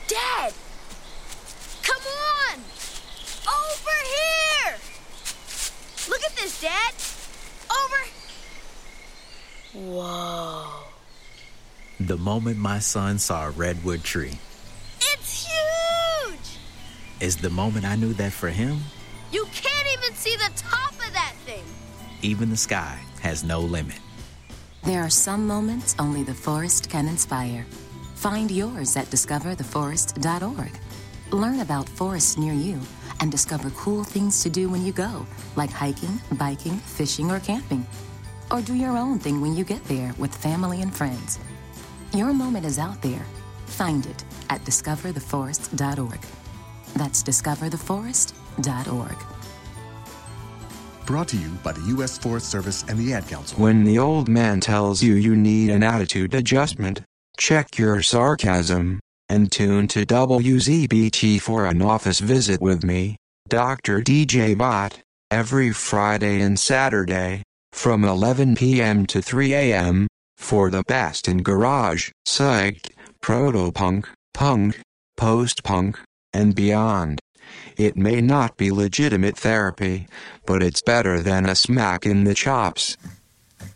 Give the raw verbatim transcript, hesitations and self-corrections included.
Dad! Come on! Over here! Look at this, Dad! Over... Whoa. The moment my son saw a redwood tree It's huge! is the moment I knew that for him, You can't even see the top of that thing! even the sky has no limit. There are some moments only the forest can inspire. Find yours at discover the forest dot org. Learn about forests near you and discover cool things to do when you go, like hiking, biking, fishing, or camping. Or do your own thing when you get there with family and friends. Your moment is out there. Find it at discover the forest dot org. That's discover the forest dot org. Brought to you by the U S Forest Service and the Ad Council. When the old man tells you you need an attitude adjustment, check your sarcasm, and tune to W Z B T for an office visit with me, Doctor D J Bott, every Friday and Saturday, from eleven p m to three a m, for the best in garage, psych, proto-punk, punk, post-punk, and beyond. It may not be legitimate therapy, but it's better than a smack in the chops.